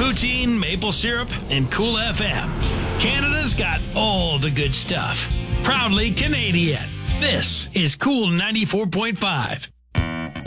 poutine, maple syrup, and Cool FM. Canada's got all the good stuff. Proudly Canadian. This is Cool 94.5.